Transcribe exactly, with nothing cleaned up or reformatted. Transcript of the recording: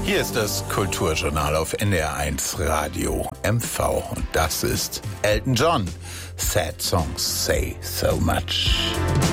Hier ist das Kulturjournal auf N D R eins Radio M V und das ist Elton John. Sad Songs Say So Much.